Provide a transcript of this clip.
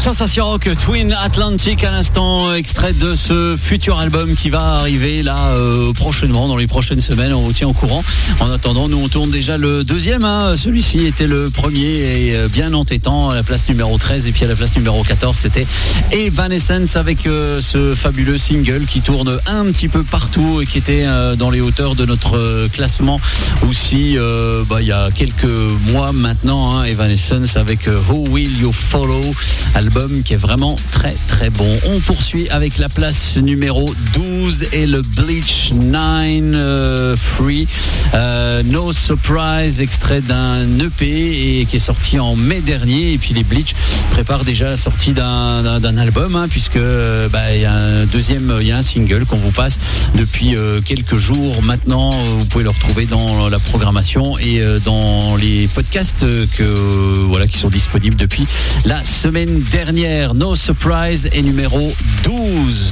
Sensation Rock, Twin Atlantic à l'instant, extrait de ce futur album qui va arriver là prochainement, dans les prochaines semaines, on vous tient au courant. En attendant, nous on tourne déjà le deuxième, celui-ci était le premier et bien entêtant à la place numéro 13, et puis à la place numéro 14 c'était Evanescence avec ce fabuleux single qui tourne un petit peu partout et qui était dans les hauteurs de notre classement aussi il y a quelques mois maintenant, Evanescence avec Who Will You Follow, album qui est vraiment très très bon. On poursuit avec la place numéro 12 et le Bleach 9 Free No Surprise, extrait d'un EP et qui est sorti en mai dernier. Et puis les Bleach préparent déjà la sortie d'un album, puisque il y a un single qu'on vous passe depuis quelques jours maintenant. Vous pouvez le retrouver dans la programmation et dans les podcasts qui sont disponibles depuis la semaine dernière. No Surprise est numéro 12.